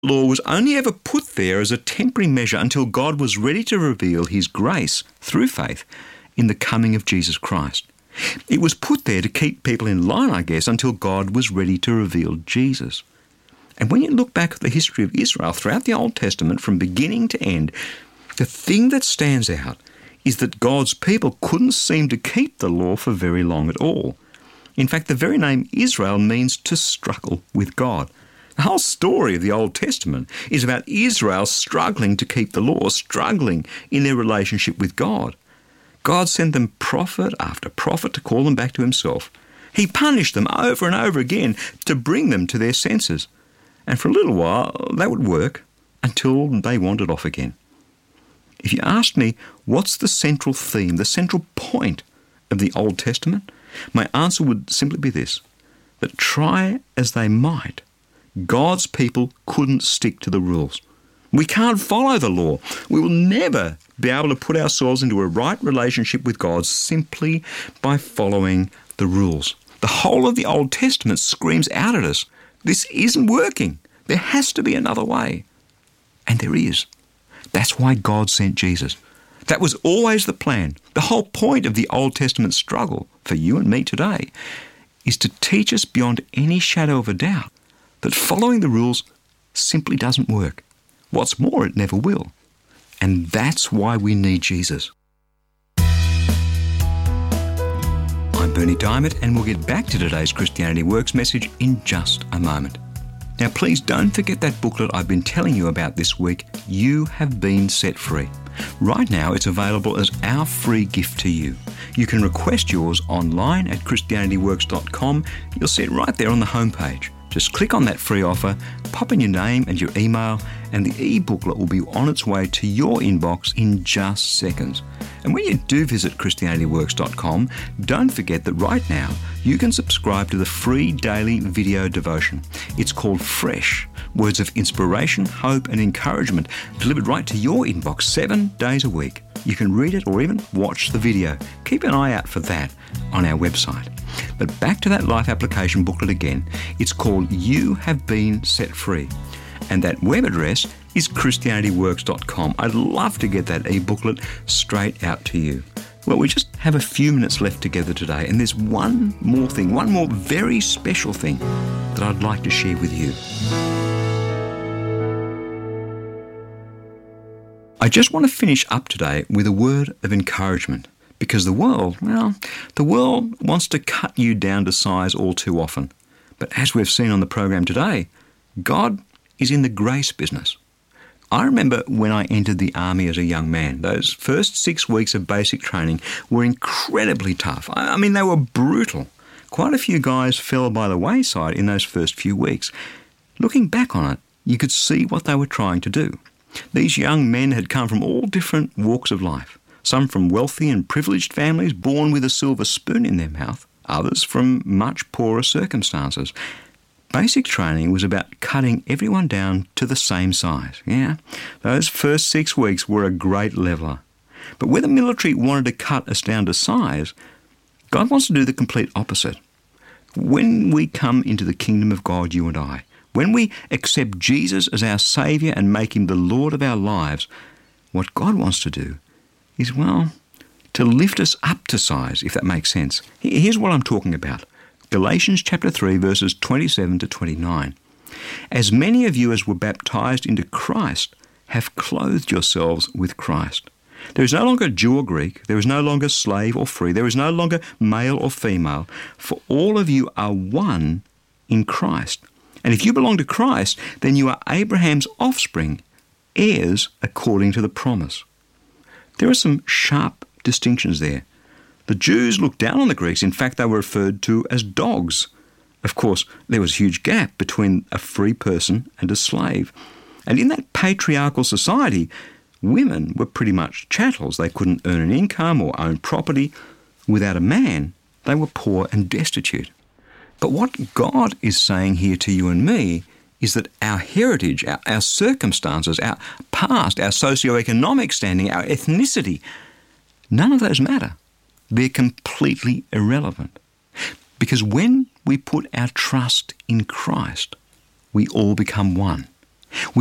Law was only ever put there as a temporary measure until God was ready to reveal his grace through faith in the coming of Jesus Christ. It was put there to keep people in line, I guess, until God was ready to reveal Jesus. And when you look back at the history of Israel throughout the Old Testament from beginning to end, the thing that stands out is that God's people couldn't seem to keep the law for very long at all. In fact, the very name Israel means to struggle with God. The whole story of the Old Testament is about Israel struggling to keep the law, struggling in their relationship with God. God sent them prophet after prophet to call them back to himself. He punished them over and over again to bring them to their senses. And for a little while, that would work until they wandered off again. If you ask me, what's the central theme, the central point of the Old Testament? My answer would simply be this, that try as they might, God's people couldn't stick to the rules. We can't follow the law. We will never be able to put ourselves into a right relationship with God simply by following the rules. The whole of the Old Testament screams out at us, this isn't working. There has to be another way. And there is. That's why God sent Jesus. That was always the plan. The whole point of the Old Testament struggle for you and me today is to teach us beyond any shadow of a doubt that following the rules simply doesn't work. What's more, it never will. And that's why we need Jesus. I'm Berni Dymet, and we'll get back to today's Christianity Works message in just a moment. Now, please don't forget that booklet I've been telling you about this week, You Have Been Set Free. Right now, it's available as our free gift to you. You can request yours online at christianityworks.com. You'll see it right there on the homepage. Just click on that free offer, pop in your name and your email, and the e-booklet will be on its way to your inbox in just seconds. And when you do visit christianityworks.com, don't forget that right now you can subscribe to the free daily video devotion. It's called Fresh, words of inspiration, hope and encouragement delivered right to your inbox 7 days a week. You can read it or even watch the video. Keep an eye out for that on our website. But back to that life application booklet again. It's called You Have Been Set Free. And that web address is christianityworks.com. I'd love to get that e-booklet straight out to you. Well, we just have a few minutes left together today, and there's one more thing, one more very special thing that I'd like to share with you. I just want to finish up today with a word of encouragement, because the world wants to cut you down to size all too often. But as we've seen on the program today, God is in the grace business. I remember when I entered the army as a young man, those first 6 weeks of basic training were incredibly tough. I mean, they were brutal. Quite a few guys fell by the wayside in those first few weeks. Looking back on it, you could see what they were trying to do. These young men had come from all different walks of life. Some from wealthy and privileged families born with a silver spoon in their mouth, others from much poorer circumstances. Basic training was about cutting everyone down to the same size. Yeah, those first 6 weeks were a great leveler. But where the military wanted to cut us down to size, God wants to do the complete opposite. When we come into the kingdom of God, you and I, when we accept Jesus as our Saviour and make him the Lord of our lives, what God wants to do is, to lift us up to size, if that makes sense. Here's what I'm talking about. Galatians chapter 3, verses 27 to 29. As many of you as were baptized into Christ have clothed yourselves with Christ. There is no longer Jew or Greek. There is no longer slave or free. There is no longer male or female. For all of you are one in Christ. And if you belong to Christ, then you are Abraham's offspring, heirs according to the promise. There are some sharp distinctions there. The Jews looked down on the Greeks. In fact, they were referred to as dogs. Of course, there was a huge gap between a free person and a slave. And in that patriarchal society, women were pretty much chattels. They couldn't earn an income or own property. Without a man, they were poor and destitute. But what God is saying here to you and me is that our heritage, our circumstances, our past, our socioeconomic standing, our ethnicity, none of those matter. They're completely irrelevant. Because when we put our trust in Christ, we all become one.